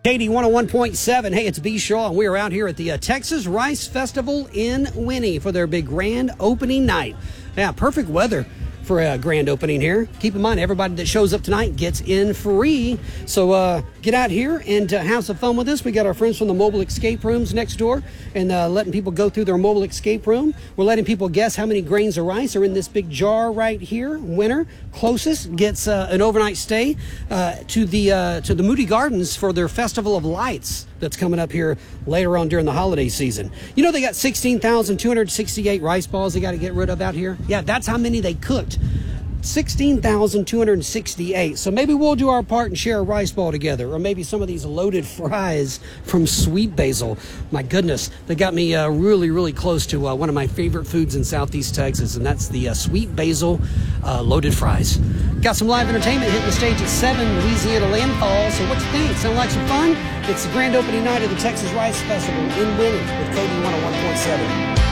KD 101.7. Hey, it's B. Shaw, and we are out here at the Texas Rice Festival in Winnie for their big grand opening night. Yeah, perfect weather for a grand opening here. Keep in mind, everybody that shows up tonight gets in free. So get out here and have some fun with us. We got our friends from the mobile escape rooms next door and letting people go through their mobile escape room. We're letting people guess how many grains of rice are in this big jar right here. Winner closest gets an overnight stay to the Moody Gardens for their Festival of Lights that's coming up here later on during the holiday season. You know, they got 16,268 rice balls they got to get rid of out here. Yeah, that's how many they cooked. 16,268. So maybe we'll do our part and share a rice ball together, or maybe some of these loaded fries from Sweet Basil. My goodness, they got me really, really close to one of my favorite foods in Southeast Texas, and that's the Sweet Basil loaded fries. Got some live entertainment hitting the stage at 7, Louisiana Landfall. So what you think? Sound like some fun? It's the grand opening night of the Texas Rice Festival in Winnie with Cody 101.7.